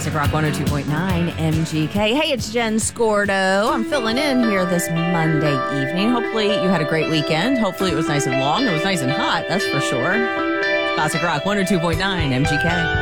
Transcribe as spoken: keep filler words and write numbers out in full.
Classic Rock one oh two point nine M G K. Hey, it's Jen Scordo. I'm filling in here this Monday evening. Hopefully you had a great weekend. Hopefully it was nice and long. It was nice and hot, that's for sure. Classic Rock one oh two point nine M G K.